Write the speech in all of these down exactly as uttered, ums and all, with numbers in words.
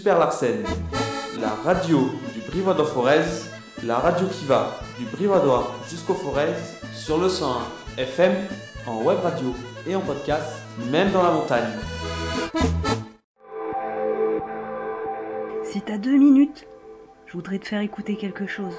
Super Larsen, la radio du Brivadois-Forez, la radio qui va du Brivadois jusqu'au Forez sur le cent un F M, en web radio et en podcast, même dans la montagne. Si t'as deux minutes, je voudrais te faire écouter quelque chose.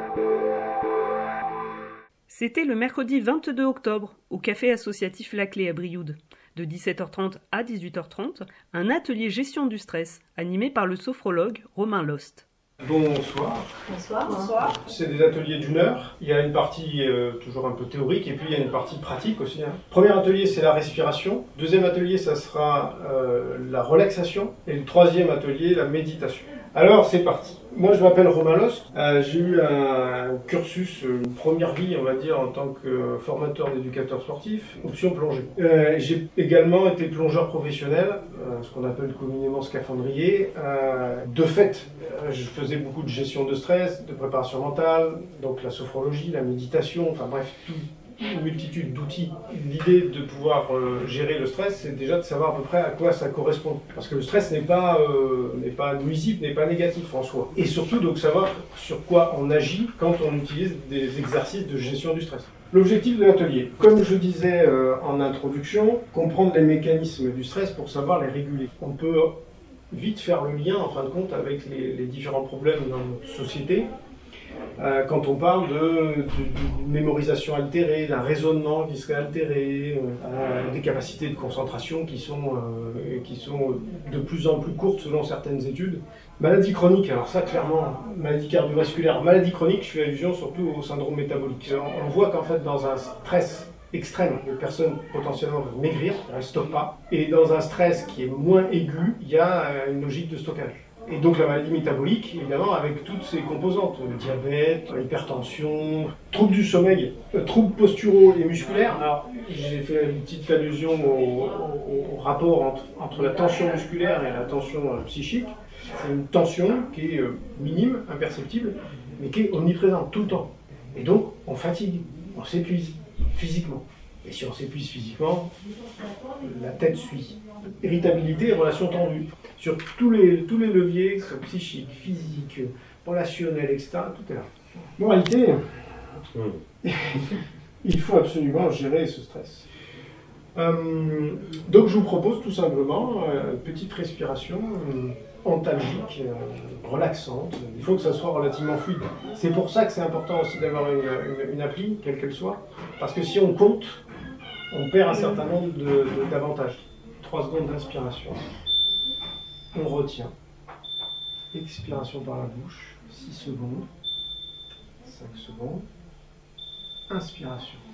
C'était le mercredi vingt-deux octobre, au café associatif La Clé à Brioude. De dix-sept heures trente à dix-huit heures trente, un atelier gestion du stress, animé par le sophrologue Romain Lost. Bonsoir. Bonsoir. Bonsoir. C'est des ateliers d'une heure. Il y a une partie euh, toujours un peu théorique et puis il y a une partie pratique aussi. Hein. Premier atelier, c'est la respiration. Deuxième atelier, ça sera euh, la relaxation. Et le troisième atelier, la méditation. Alors, c'est parti. Moi, je m'appelle Romain Lost. Euh, j'ai eu un cursus, une première vie, on va dire, en tant que formateur d'éducateur sportif, option plongée. Euh, j'ai également été plongeur professionnel, euh, ce qu'on appelle communément scaphandrier. Euh, de fait, euh, je faisais beaucoup de gestion de stress, de préparation mentale, donc la sophrologie, la méditation, enfin bref, tout. Une multitude d'outils. L'idée de pouvoir euh, gérer le stress, c'est déjà de savoir à peu près à quoi ça correspond. Parce que le stress n'est pas, euh, n'est pas nuisible, n'est pas négatif en soi. Et surtout, donc, savoir sur quoi on agit quand on utilise des exercices de gestion du stress. L'objectif de l'atelier, comme je disais euh, en introduction, comprendre les mécanismes du stress pour savoir les réguler. On peut vite faire le lien, en fin de compte, avec les, les différents problèmes dans notre société. Euh, quand on parle de, de, de mémorisation altérée, d'un raisonnement qui serait altéré, euh, des capacités de concentration qui sont, euh, qui sont de plus en plus courtes selon certaines études. Maladie chronique, alors ça clairement, maladie cardiovasculaire, maladie chronique, je fais allusion surtout au syndrome métabolique. On, on voit qu'en fait dans un stress extrême, les personnes potentiellement peuvent maigrir, elles ne stockent pas, et dans un stress qui est moins aigu, il y a une logique de stockage. Et donc la maladie métabolique, évidemment, avec toutes ses composantes, le diabète, l'hypertension, troubles du sommeil, troubles posturaux et musculaires. Alors, j'ai fait une petite allusion au, au, au rapport entre, entre la tension musculaire et la tension euh, psychique. C'est une tension qui est euh, minime, imperceptible, mais qui est omniprésente tout le temps. Et donc, on fatigue, on s'épuise physiquement. Et si on s'épuise physiquement, la tête suit. Irritabilité et relations tendues. Sur tous les, tous les leviers, que ce soit psychique, physique, relationnel, et cetera, tout est là. Moralité, mmh. il faut absolument gérer ce stress. Euh, donc je vous propose tout simplement euh, une petite respiration euh, antalgique, euh, relaxante. Il faut que ça soit relativement fluide. C'est pour ça que c'est important aussi d'avoir une, une, une appli, quelle qu'elle soit, parce que si on compte, on perd un certain nombre de, de, d'avantages. trois secondes d'inspiration. On retient. Expiration par la bouche. six secondes. cinq secondes. Inspiration.